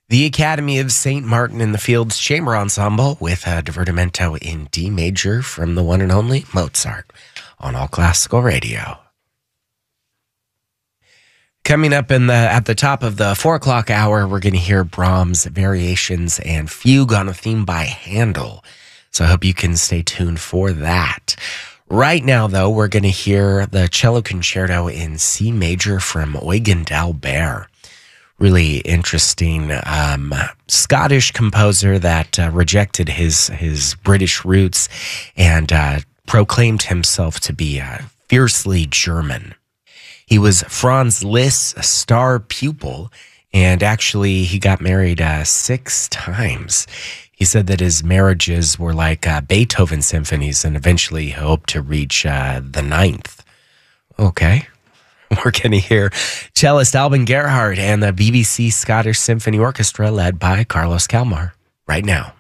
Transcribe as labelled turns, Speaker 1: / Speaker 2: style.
Speaker 1: The Academy of St. Martin in the Fields Chamber Ensemble with a Divertimento in D major from the one and only Mozart on All Classical Radio. Coming up at the top of the 4 o'clock hour, we're going to hear Brahms' Variations and Fugue on a theme by Handel. So I hope you can stay tuned for that. Right now, though, we're going to hear the Cello Concerto in C major from Eugen d'Albert. Really interesting Scottish composer that rejected his British roots and proclaimed himself to be fiercely German. He was Franz Liszt's star pupil, and actually he got married 6 times. He said that his marriages were like Beethoven symphonies, and eventually he hoped to reach the 9th. Okay. We're going to hear cellist Alban Gerhardt and the BBC Scottish Symphony Orchestra led by Carlos Kalmar right now.